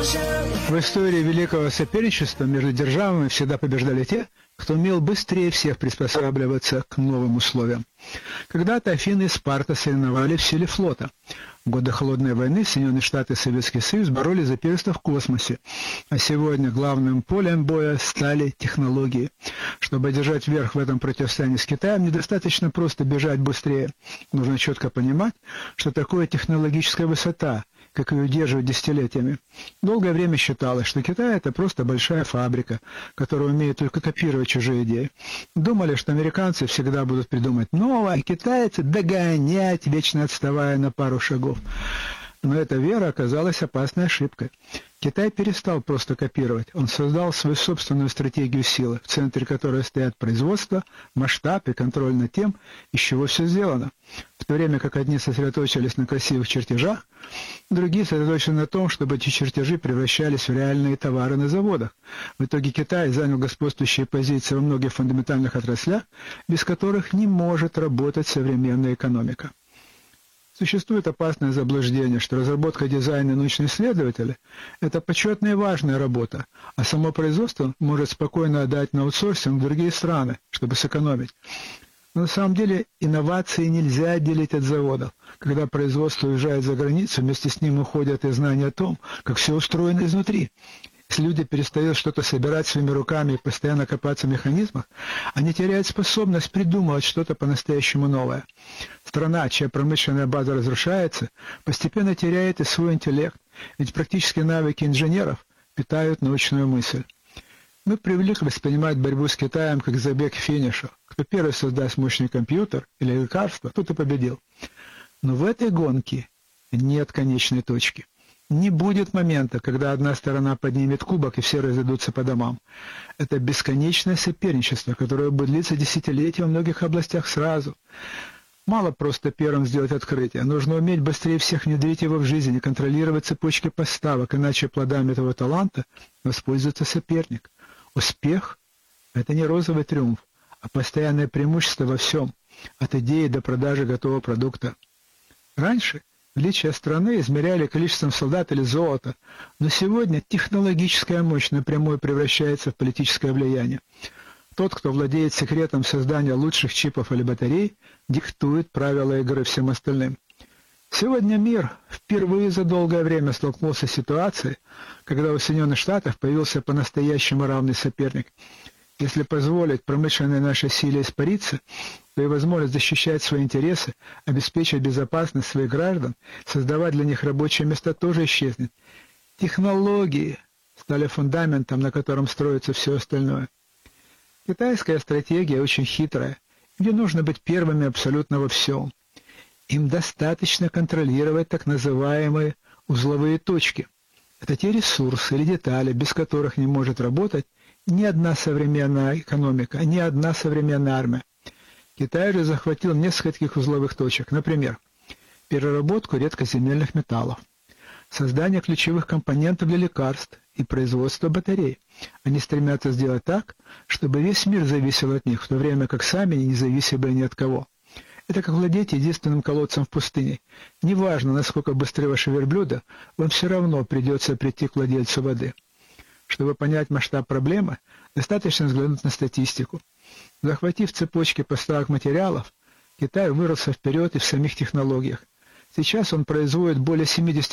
В истории великого соперничества между державами всегда побеждали те, кто умел быстрее всех приспосабливаться к новым условиям. Когда-то Афины и Спарта соревновались в силе флота. В годы Холодной войны Соединенные Штаты и Советский Союз боролись за первенство в космосе, а сегодня главным полем боя стали технологии. Чтобы одержать верх в этом противостоянии с Китаем, недостаточно просто бежать быстрее. Нужно четко понимать, что такое технологическая высота, как ее удерживать десятилетиями. Долгое время считалось, что Китай – это просто большая фабрика, которая умеет только копировать чужие идеи. Думали, что американцы всегда будут придумать новое, а китайцы догонять, вечно отставая на пару шагов. Но эта вера оказалась опасной ошибкой. Китай перестал просто копировать, он создал свою собственную стратегию силы, в центре которой стоят производство, масштаб и контроль над тем, из чего все сделано. В то время как одни сосредоточились на красивых чертежах, другие сосредоточились на том, чтобы эти чертежи превращались в реальные товары на заводах. В итоге Китай занял господствующие позиции во многих фундаментальных отраслях, без которых не может работать современная экономика. Существует опасное заблуждение, что разработка дизайна и научные исследователи – это почетная и важная работа, а само производство может спокойно отдать на аутсорсинг в другие страны, чтобы сэкономить. Но на самом деле инновации нельзя отделить от заводов. Когда производство уезжает за границу, вместе с ним уходят и знания о том, как все устроено изнутри. Если люди перестают что-то собирать своими руками и постоянно копаться в механизмах, они теряют способность придумывать что-то по-настоящему новое. Страна, чья промышленная база разрушается, постепенно теряет и свой интеллект, ведь практические навыки инженеров питают научную мысль. Мы привыкли воспринимать борьбу с Китаем как забег к финишу. Кто первый создаст мощный компьютер или лекарство, тот и победил. Но в этой гонке нет конечной точки. Не будет момента, когда одна сторона поднимет кубок и все разойдутся по домам. Это бесконечное соперничество, которое будет длиться десятилетия во многих областях сразу. Мало просто первым сделать открытие. Нужно уметь быстрее всех внедрить его в жизнь и контролировать цепочки поставок, иначе плодами этого таланта воспользуется соперник. Успех – это не розовый триумф, а постоянное преимущество во всем, от идеи до продажи готового продукта. Раньше величие страны измеряли количеством солдат или золота, но сегодня технологическая мощь напрямую превращается в политическое влияние. Тот, кто владеет секретом создания лучших чипов или батарей, диктует правила игры всем остальным. Сегодня мир впервые за долгое время столкнулся с ситуацией, когда у Соединенных Штатов появился по-настоящему равный соперник. Если позволить промышленной нашей силе испариться, то и возможность защищать свои интересы, обеспечить безопасность своих граждан, создавать для них рабочие места тоже исчезнет. Технологии стали фундаментом, на котором строится все остальное. Китайская стратегия очень хитрая, где нужно быть первыми абсолютно во всем. Им достаточно контролировать так называемые узловые точки. Это те ресурсы или детали, без которых не может работать ни одна современная экономика, ни одна современная армия. Китай же захватил несколько таких узловых точек. Например, переработку редкоземельных металлов, создание ключевых компонентов для лекарств и производство батарей. Они стремятся сделать так, чтобы весь мир зависел от них, в то время как сами не зависели ни от кого. Это как владеть единственным колодцем в пустыне. Неважно, насколько быстры ваши верблюда, вам все равно придется прийти к владельцу воды. Чтобы понять масштаб проблемы, достаточно взглянуть на статистику. Захватив цепочки поставок материалов, Китай вырвался вперед и в самих технологиях. Сейчас он производит более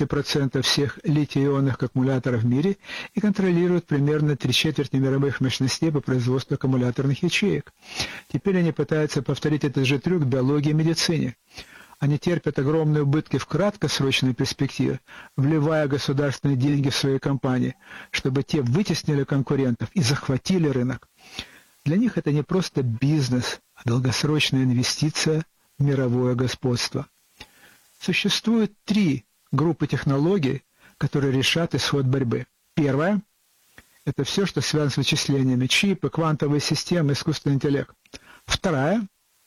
70% всех литий-ионных аккумуляторов в мире и контролирует примерно 3/4 мировых мощностей по производству аккумуляторных ячеек. Теперь они пытаются повторить этот же трюк в биологии и медицине. Они терпят огромные убытки в краткосрочной перспективе, вливая государственные деньги в свои компании, чтобы те вытеснили конкурентов и захватили рынок. Для них это не просто бизнес, а долгосрочная инвестиция в мировое господство. Существует 3 группы технологий, которые решат исход борьбы. Первая – это все, что связано с вычислениями, чипы, квантовые системы, искусственный интеллект. Вторая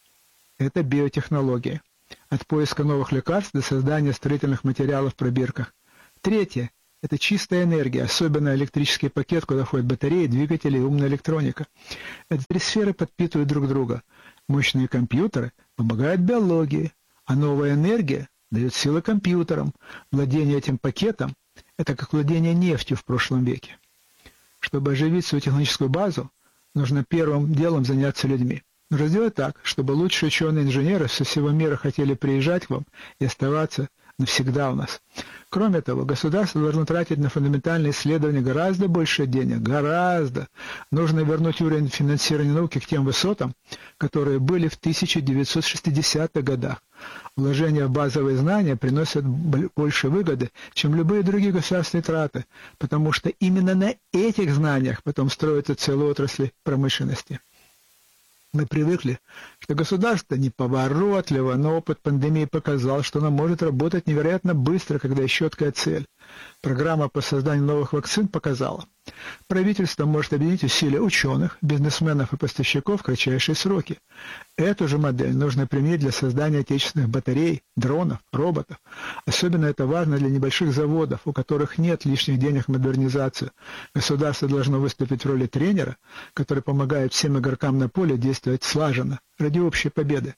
– это биотехнологии, от поиска новых лекарств до создания строительных материалов в пробирках. Третья – это чистая энергия, особенно электрический пакет, куда входят батареи, двигатели и умная электроника. Эти 3 сферы подпитывают друг друга. Мощные компьютеры помогают биологии, а новая энергия дает силы компьютерам. Владение этим пакетом – Это как владение нефтью в прошлом веке. Чтобы оживить свою технологическую базу, нужно первым делом заняться людьми. Нужно сделать так, чтобы лучшие ученые-инженеры со всего мира хотели приезжать к вам и оставаться навсегда у нас. Кроме того, государство должно тратить на фундаментальные исследования гораздо больше денег. Гораздо. Нужно вернуть уровень финансирования науки к тем высотам, которые были в 1960-х годах. Вложения в базовые знания приносят больше выгоды, чем любые другие государственные траты, потому что именно на этих знаниях потом строятся целые отрасли промышленности. Мы привыкли, что государство неповоротливо, но опыт пандемии показал, что оно может работать невероятно быстро, когда есть четкая цель. Программа по созданию новых вакцин показала, правительство может объединить усилия ученых, бизнесменов и поставщиков в кратчайшие сроки. Эту же модель нужно применить для создания отечественных батарей, дронов, роботов. Особенно это важно для небольших заводов, у которых нет лишних денег в модернизацию. Государство должно выступить в роли тренера, который помогает всем игрокам на поле действовать слаженно, ради общей победы.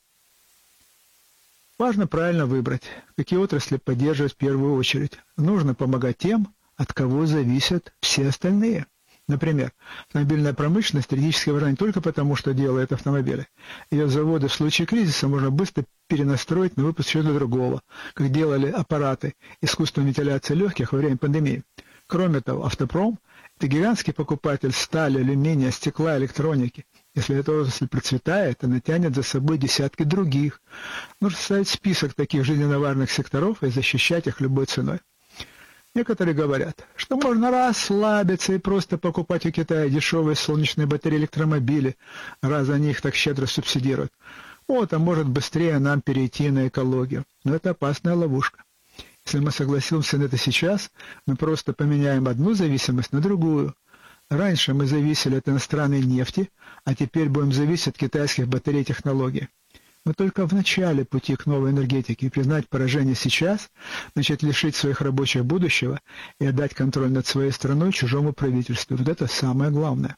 Важно правильно выбрать, какие отрасли поддерживать в первую очередь. Нужно помогать тем, от кого зависят все остальные. Например, автомобильная промышленность стратегически важна не только потому, что делает автомобили. Ее заводы в случае кризиса можно быстро перенастроить на выпуск чего-то другого, как делали аппараты искусственной вентиляции легких во время пандемии. Кроме того, автопром – это гигантский покупатель стали, алюминия, стекла, электроники. Если эта отрасль процветает, она тянет за собой десятки других. Нужно составить список таких жизненно важных секторов и защищать их любой ценой. Некоторые говорят, что можно расслабиться и просто покупать у Китая дешевые солнечные батареи, электромобили, раз они их так щедро субсидируют. Вот, а может быстрее нам перейти на экологию. Но это опасная ловушка. Если мы согласимся на это сейчас, мы просто поменяем одну зависимость на другую. Раньше мы зависели от иностранной нефти, а теперь будем зависеть от китайских батарей и технологий. Мы только в начале пути к новой энергетике, и признать поражение сейчас, начать лишить своих рабочих будущего и отдать контроль над своей страной чужому правительству. Вот это самое главное.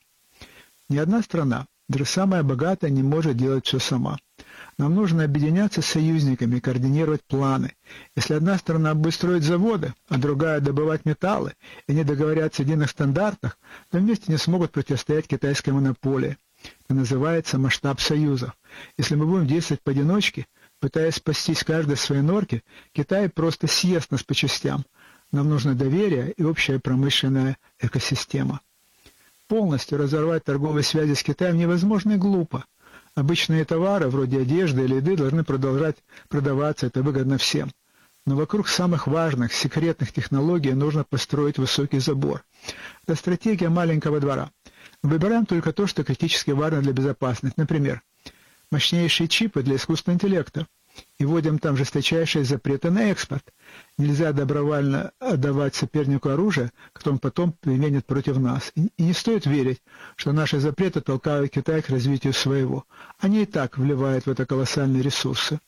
Ни одна страна, даже самая богатая, не может делать все сама. Нам нужно объединяться с союзниками, координировать планы. Если одна страна будет строить заводы, а другая добывать металлы, и не договорятся о единых стандартах, то вместе не смогут противостоять китайской монополии. Это называется масштаб союзов. Если мы будем действовать поодиночке, пытаясь спастись каждой в своей норке, Китай просто съест нас по частям. Нам нужно доверие и общая промышленная экосистема. Полностью разорвать торговые связи с Китаем невозможно и глупо. Обычные товары, вроде одежды или еды, должны продолжать продаваться, это выгодно всем. Но вокруг самых важных, секретных технологий нужно построить высокий забор. Это стратегия маленького двора. Мы выбираем только то, что критически важно для безопасности. Например, мощнейшие чипы для искусственного интеллекта. И вводим там жесточайшие запреты на экспорт. Нельзя добровольно отдавать сопернику оружие, которое он потом применит против нас. И не стоит верить, что наши запреты толкают Китай к развитию своего. Они и так вливают в это колоссальные ресурсы.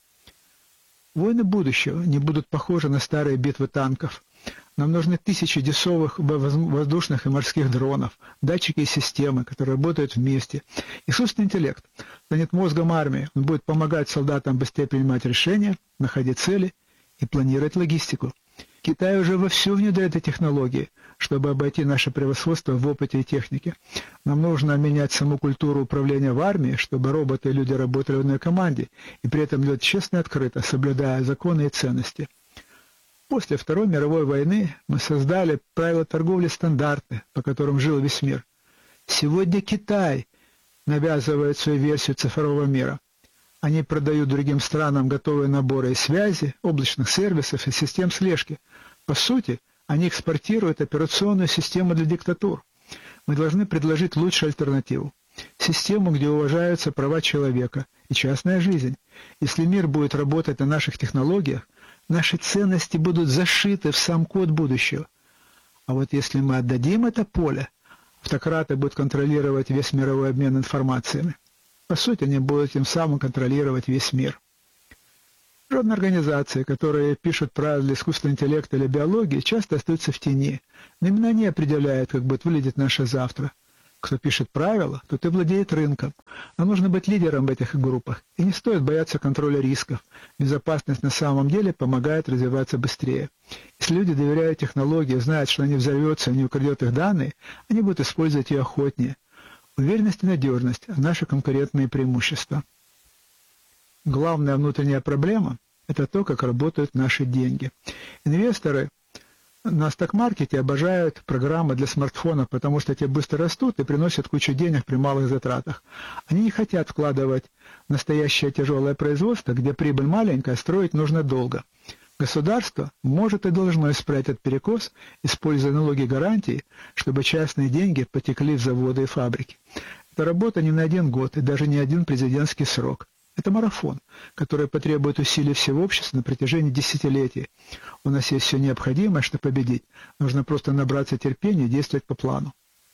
Войны будущего не будут похожи на старые битвы танков. Нам нужны тысячи дешевых воздушных и морских дронов, датчики и системы, которые работают вместе. Искусственный интеллект станет мозгом армии. Он будет помогать солдатам быстрее принимать решения, находить цели и планировать логистику. Китай уже вовсю внедряет эти технологии, чтобы обойти наше превосходство в опыте и технике. Нам нужно менять саму культуру управления в армии, чтобы роботы и люди работали в одной команде, и при этом делать честно и открыто, соблюдая законы и ценности. После Второй мировой войны мы создали правила торговли стандарты, по которым жил весь мир. Сегодня Китай навязывает свою версию цифрового мира. Они продают другим странам готовые наборы связи, облачных сервисов и систем слежки. По сути, они экспортируют операционную систему для диктатур. Мы должны предложить лучшую альтернативу. Систему, где уважаются права человека и частная жизнь. Если мир будет работать на наших технологиях, наши ценности будут зашиты в сам код будущего. А вот если мы отдадим это поле, автократы будут контролировать весь мировой обмен информациями. По сути, они будут тем самым контролировать весь мир. Международные организации, которые пишут правила для искусственного интеллекта или биологии, часто остаются в тени. Но именно они определяют, как будет выглядеть наше завтра. кто пишет правила, тот и владеет рынком. Но нужно быть лидером в этих группах. И не стоит бояться контроля рисков. Безопасность на самом деле помогает развиваться быстрее. Если люди доверяют технологии, знают, что она не взорвется и не украдет их данные, они будут использовать ее охотнее. Уверенность и надежность – наши конкурентные преимущества. Главная внутренняя проблема – это то, как работают наши деньги. Инвесторы на сток-маркете обожают программы для смартфонов, потому что те быстро растут и приносят кучу денег при малых затратах. Они не хотят вкладывать в настоящее тяжелое производство, где прибыль маленькая, строить нужно долго. Государство может и должно исправить этот перекос, используя налоги гарантии, чтобы частные деньги потекли в заводы и фабрики. Это работа не на 1 год и даже не 1 президентский срок. Это марафон, который потребует усилий всего общества на протяжении десятилетий. У нас есть все необходимое, чтобы победить. Нужно просто набраться терпения и действовать по плану.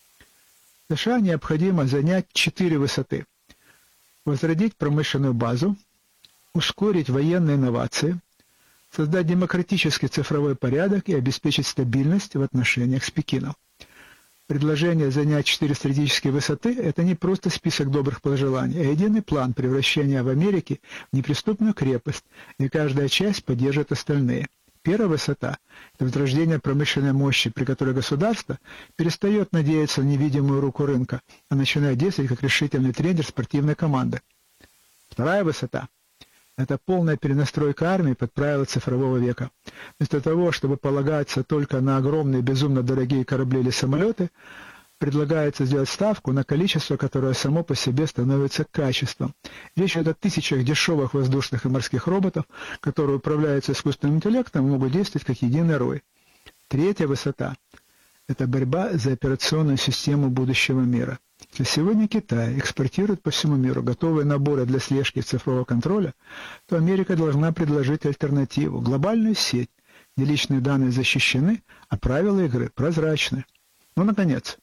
США необходимо занять 4 высоты. Возродить промышленную базу, ускорить военные инновации, создать демократический цифровой порядок и обеспечить стабильность в отношениях с Пекином. Предложение занять 4 стратегические высоты – это не просто список добрых пожеланий, а единый план превращения в Америке в неприступную крепость, и каждая часть поддержит остальные. Первая высота – это возрождение промышленной мощи, при которой государство перестает надеяться на невидимую руку рынка, а начинает действовать как решительный тренер спортивной команды. Вторая высота – это полная перенастройка армии под правила цифрового века. Вместо того, чтобы полагаться только на огромные безумно дорогие корабли или самолеты, предлагается сделать ставку на количество, которое само по себе становится качеством. Речь идет о тысячах дешевых воздушных и морских роботов, которые управляются искусственным интеллектом и могут действовать как единый рой. Третья высота – это борьба за операционную систему будущего мира. Если сегодня Китай экспортирует по всему миру готовые наборы для слежки и цифрового контроля, то Америка должна предложить альтернативу – глобальную сеть, где личные данные защищены, а правила игры прозрачны. Ну, наконец,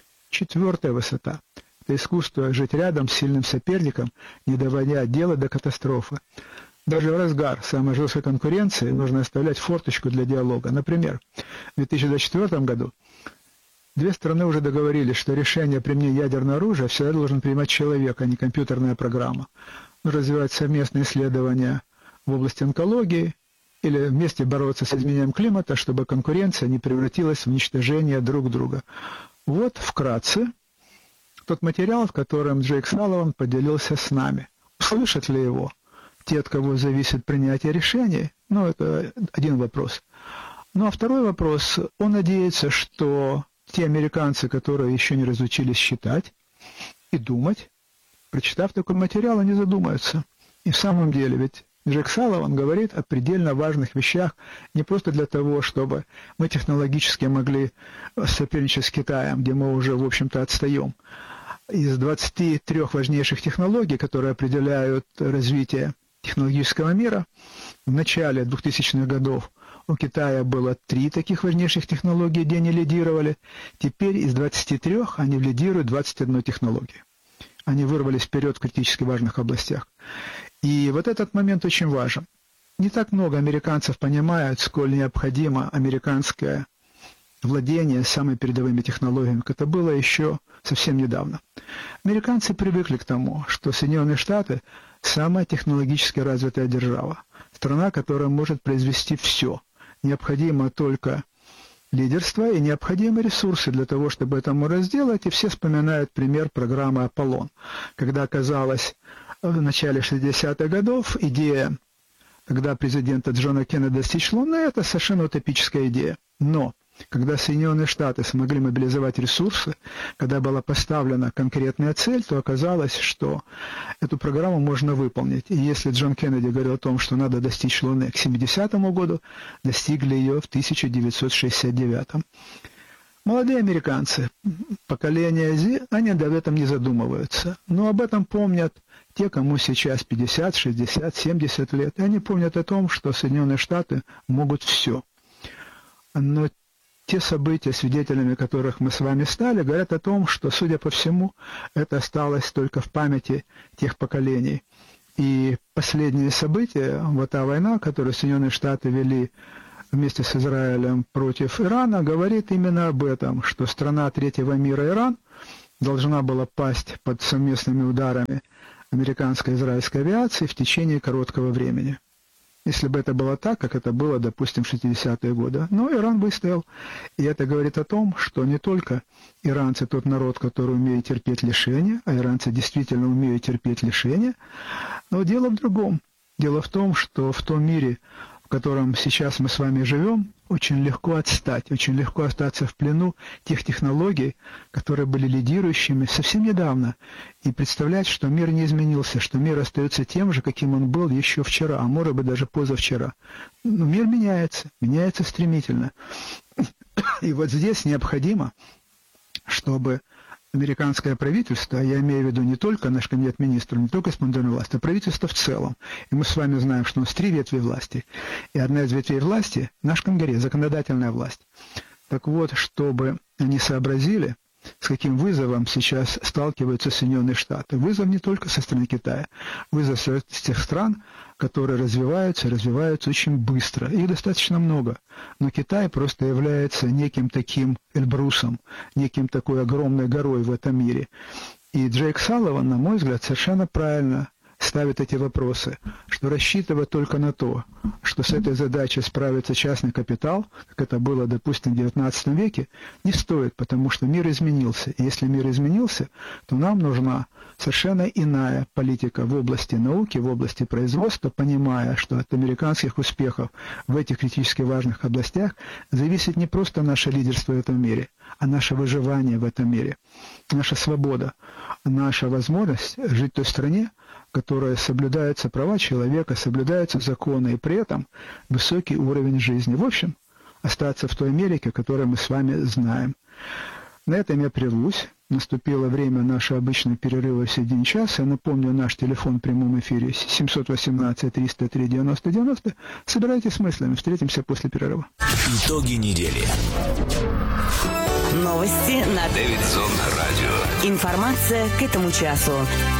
4-я высота – это искусство жить рядом с сильным соперником, не доводя дело до катастрофы. Даже в разгар самой жесткой конкуренции нужно оставлять форточку для диалога. Например, в 2024 году 2 страны уже договорились, что решение о применении ядерного оружия всегда должен принимать человек, а не компьютерная программа. Развивать совместные исследования в области онкологии или вместе бороться с изменением климата, чтобы конкуренция не превратилась в уничтожение друг друга. Вот вкратце тот материал, в котором Джейк Салливан поделился с нами. Услышат ли его те, от кого зависит принятие решений? Ну, это один вопрос. Ну, а второй вопрос. Он надеется, что те американцы, которые еще не разучились считать и думать, прочитав такой материал, они задумаются. И в самом деле, ведь Джек Салливан говорит о предельно важных вещах не просто для того, чтобы мы технологически могли соперничать с Китаем, где мы уже, в общем-то, отстаем. Из 23 важнейших технологий, которые определяют развитие технологического мира, в начале 2000-х годов у Китая было 3 таких важнейших технологии, где они лидировали. Теперь из 23 они лидируют 21 технологию. Они вырвались вперед в критически важных областях. И вот этот момент очень важен. Не так много американцев понимают, сколь необходимо американское владение самыми передовыми технологиями, как это было еще совсем недавно. Американцы привыкли к тому, что Соединенные Штаты – самая технологически развитая держава, страна, которая может произвести все. Необходимо только лидерство и необходимы ресурсы для того, чтобы это можно сделать. И все вспоминают пример программы «Аполлон», когда оказалось в начале 60-х годов идея, когда президента Джона Кеннеди достичь Луны, это совершенно утопическая идея. Но когда Соединенные Штаты смогли мобилизовать ресурсы, когда была поставлена конкретная цель, то оказалось, что эту программу можно выполнить. И если Джон Кеннеди говорил о том, что надо достичь Луны к 70-му году, достигли ее в 1969-м. Молодые американцы, поколение Z, они об этом не задумываются. Но об этом помнят те, кому сейчас 50, 60, 70 лет. И они помнят о том, что Соединенные Штаты могут все. Но те события, свидетелями которых мы с вами стали, говорят о том, что, судя по всему, это осталось только в памяти тех поколений. И последние события, вот та война, которую Соединенные Штаты вели вместе с Израилем против Ирана, говорит именно об этом, что страна третьего мира Иран должна была пасть под совместными ударами американской и израильской авиации в течение короткого времени. Если бы это было так, как это было, допустим, в 60-е годы. Но Иран выстоял. И это говорит о том, что не только иранцы тот народ, который умеет терпеть лишения, а иранцы действительно умеют терпеть лишения, но дело в другом. Дело в том, что в том мире, в котором сейчас мы с вами живем, очень легко отстать, очень легко остаться в плену тех технологий, которые были лидирующими совсем недавно, и представлять, что мир не изменился, что мир остается тем же, каким он был еще вчера, а может быть даже позавчера. Но мир меняется стремительно. И вот здесь необходимо, чтобы американское правительство, я имею в виду не только наш кабинет министров, не только исполнительную власть, а правительство в целом. И мы с вами знаем, что у нас 3 ветви власти. И одна из ветвей власти – наш Конгресс, законодательная власть. Так вот, чтобы они сообразили, с каким вызовом сейчас сталкиваются Соединенные Штаты. Вызов не только со стороны Китая, вызов с тех стран, которые развиваются очень быстро. Их достаточно много. Но Китай просто является неким таким Эльбрусом, неким такой огромной горой в этом мире. И Джейк Салливан, на мой взгляд, совершенно правильно ставит эти вопросы, что рассчитывать только на то, что с этой задачей справится частный капитал, как это было, допустим, в XIX веке, не стоит, потому что мир изменился. И если мир изменился, то нам нужна совершенно иная политика в области науки, в области производства, понимая, что от американских успехов в этих критически важных областях зависит не просто наше лидерство в этом мире, а наше выживание в этом мире, наша свобода, наша возможность жить в той стране, в которой соблюдаются права человека, соблюдаются законы, и при этом высокий уровень жизни. В общем, остаться в той Америке, которую мы с вами знаем. На этом я прервусь. Наступило время нашего обычного перерыва в середине часа. Я напомню, наш телефон в прямом эфире 718-303-90-90. Собирайтесь с мыслями. Встретимся после перерыва. Итоги недели. Новости на Дэвидсон Радио. Информация к этому часу.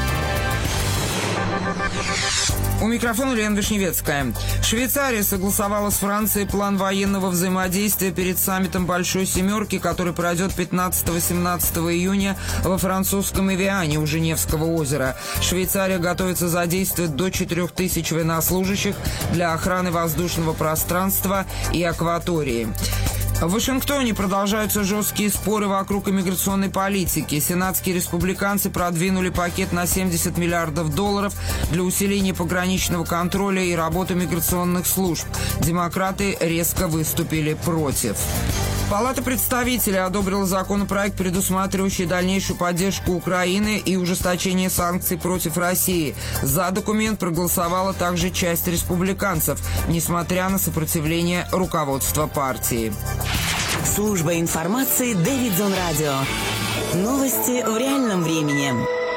У микрофона Лена Вишневецкая. Швейцария согласовала с Францией план военного взаимодействия перед саммитом Большой Семерки, который пройдет 15-18 июня во французском Эвиане у Женевского озера. Швейцария готовится задействовать до 4000 военнослужащих для охраны воздушного пространства и акватории. В Вашингтоне продолжаются жесткие споры вокруг иммиграционной политики. Сенатские республиканцы продвинули пакет на $70 миллиардов для усиления пограничного контроля и работы миграционных служб. Демократы резко выступили против. Палата представителей одобрила законопроект, предусматривающий дальнейшую поддержку Украины и ужесточение санкций против России. За документ проголосовала также часть республиканцев, несмотря на сопротивление руководства партии. Служба информации Дэвидсон Радио. Новости в реальном времени.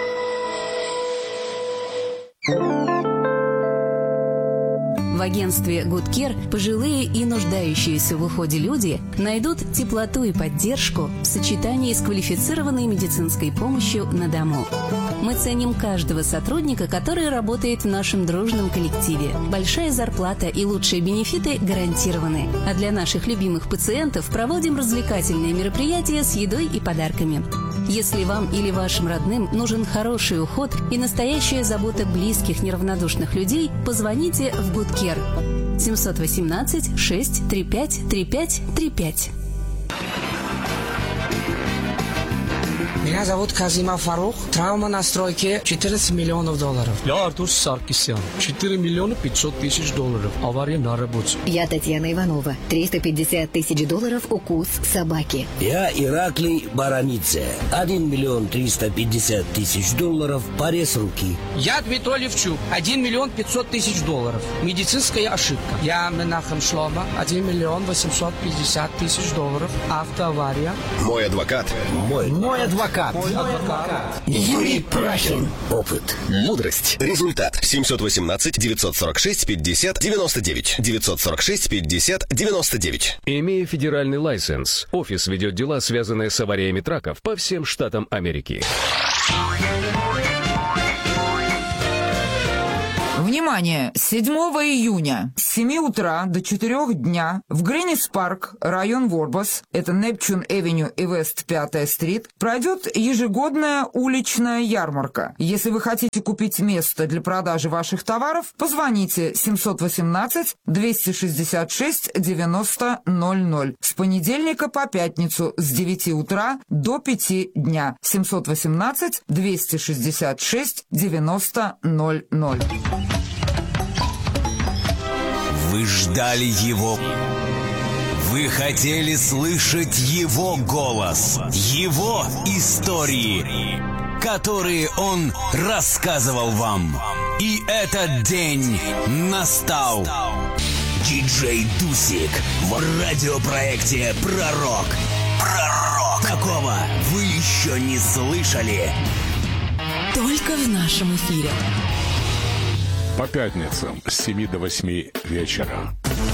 В агентстве Good Care пожилые и нуждающиеся в уходе люди найдут теплоту и поддержку в сочетании с квалифицированной медицинской помощью на дому. Мы ценим каждого сотрудника, который работает в нашем дружном коллективе. Большая зарплата и лучшие бенефиты гарантированы. А для наших любимых пациентов проводим развлекательные мероприятия с едой и подарками. Если вам или вашим родным нужен хороший уход и настоящая забота близких неравнодушных людей, позвоните в Good Care 718-635-3535. Меня зовут Казима Фарух. Травма на стройке $14 миллионов. Я Артур Саркисян. $4 миллиона 500 тысяч. Авария на работе. Я Татьяна Иванова. $350 тысяч укус собаки. Я Ираклий Баранидзе. $1 миллион 350 тысяч. Порез руки. Я Дмитрий Левчук. $1 миллион 500 тысяч. Медицинская ошибка. Я Менахем Шлома. $1 миллион 850 тысяч. Автоавария. Мой адвокат. Мой адвокат. Юрий Прахин. Опыт. Мудрость. Результат. 718-946-50-99. 946-50-99. Имея федеральный лайсенс, офис ведет дела, связанные с авариями траков по всем штатам Америки. Внимание! Внимание! 7 июня с 7 утра до 4 дня в Гринис-парк, район Ворбас, это Непчун-Эвеню и Вест 5-я стрит, пройдет ежегодная уличная ярмарка. Если вы хотите купить место для продажи ваших товаров, позвоните 718-266-9000 с понедельника по пятницу с 9 утра до 5 дня. 718-266-9000. Вы ждали его. Вы хотели слышать его голос, его истории, которые он рассказывал вам. И этот день настал. Диджей Дусик в радиопроекте «Пророк». Пророк! Такого вы еще не слышали. Только в нашем эфире. По пятницам с 7 до 8 вечера.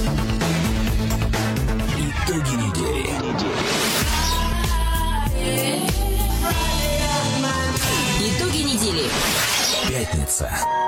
Итоги недели. Итоги недели. Пятница.